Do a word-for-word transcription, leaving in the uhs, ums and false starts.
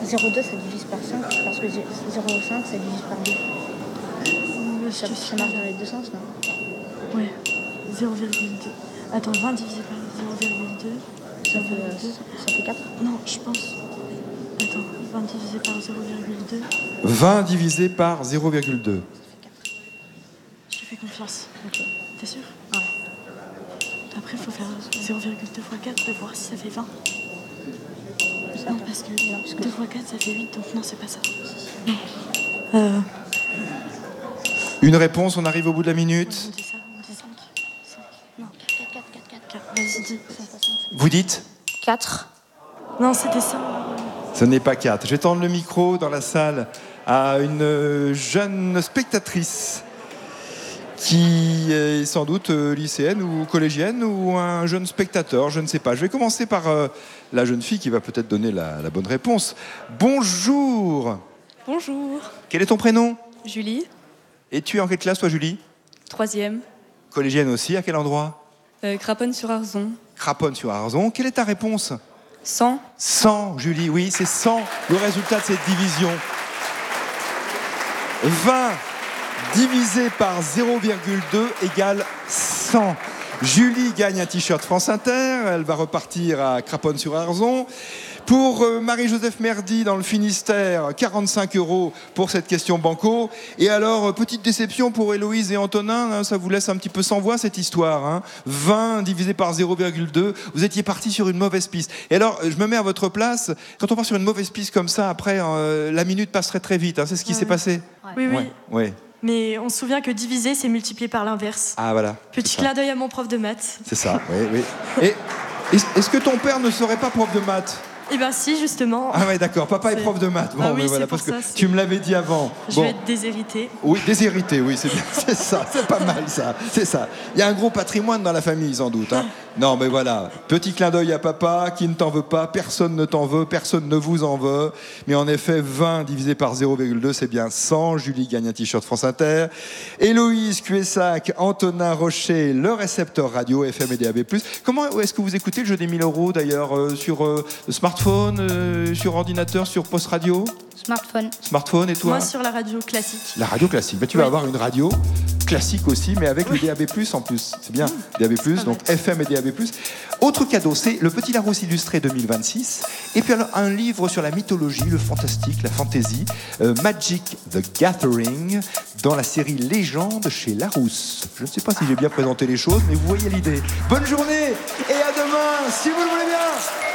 zéro virgule deux ça divise par cinq, parce que zéro virgule cinq ça divise par deux. Ça, ça marche dans les deux sens, non? Ouais, zéro virgule deux. Attends, vingt divisé par zéro virgule deux. Ça fait, euh, ça fait quatre. Non, je pense. Attends, vingt divisé par zéro virgule deux. vingt divisé par zéro virgule deux. Je te fais confiance. Ok. T'es sûr? Ouais. Après, il faut faire zéro virgule deux fois quatre et voir si ça fait vingt. Ça Non, fait- parce que non, parce que- deux fois quatre, ça fait huit, donc non, c'est pas ça. Non. Euh, Une réponse, on arrive au bout de la on minute. dit ça, on dit cinq. cinq. Non, quatre, quatre, quatre, quatre. quatre. Vas-y, dis. Vous dites? quatre. Non, c'était ça. Ce n'est pas quatre. Je vais tendre le micro dans la salle à une jeune spectatrice qui est sans doute lycéenne ou collégienne ou un jeune spectateur, je ne sais pas. Je vais commencer par euh, la jeune fille qui va peut-être donner la, la bonne réponse. Bonjour. Bonjour, Quel est ton prénom? Julie, Et tu es en quelle classe, toi, Julie? troisième, Collégienne aussi, à quel endroit? euh, Craponne-sur-Arzon, Craponne-sur-Arzon. Quelle est ta réponse? cent. cent, Julie, oui, c'est cent, le résultat de cette division. vingt divisé par zéro virgule deux égale cent. Julie gagne un t-shirt France Inter, elle va repartir à Craponne-sur-Arzon. Pour euh, Marie-Joseph Merdy dans le Finistère, quarante-cinq euros pour cette question banco. Et alors, euh, petite déception pour Héloïse et Antonin, hein, ça vous laisse un petit peu sans voix cette histoire. Hein. vingt divisé par zéro virgule deux, vous étiez partis sur une mauvaise piste. Et alors, je me mets à votre place, quand on part sur une mauvaise piste comme ça, après, euh, la minute passerait très vite. Hein. C'est ce qui Ouais. s'est passé? Oui, oui. Ouais, ouais. Mais on se souvient que diviser, c'est multiplier par l'inverse. Ah voilà. Petit c'est ça. clin d'œil à mon prof de maths. C'est ça, oui, oui. Et est-ce est-ce que ton père ne serait pas prof de maths? Eh bien si, justement. Ah ouais, d'accord, papa est C'est- prof de maths. Bon, Ah oui, mais voilà, c'est pour parce que ça, c'est- tu me l'avais dit avant. Je Bon. vais être déshéritée. Oui, déshérité, oui, c'est bien, c'est ça, c'est pas mal ça, c'est ça. Il y a un gros patrimoine dans la famille, sans doute. Hein. Non, mais voilà, petit clin d'œil à papa, qui ne t'en veut pas, personne ne t'en veut, personne ne vous en veut. Mais en effet, vingt divisé par zéro virgule deux, c'est bien cent. Julie gagne un t-shirt France Inter. Héloïse Cuessac, Antonin Rocher, le récepteur radio F M et D A B plus. Comment est-ce que vous écoutez le jeu des mille euros d'ailleurs euh, sur euh, smartphone, euh, sur ordinateur, sur post radio? Smartphone. Smartphone et toi? Moi, sur la radio classique. La radio classique. Ben, tu vas Oui. avoir une radio classique aussi, mais avec le D A B plus, en plus. C'est bien, D A B plus, donc F M et D A B plus. Autre cadeau, c'est le Petit Larousse illustré deux mille vingt-six. Et puis alors, un livre sur la mythologie, le fantastique, la fantasy, euh, Magic the Gathering, dans la série Légende chez Larousse. Je ne sais pas si j'ai bien présenté les choses, mais vous voyez l'idée. Bonne journée et à demain, si vous le voulez bien.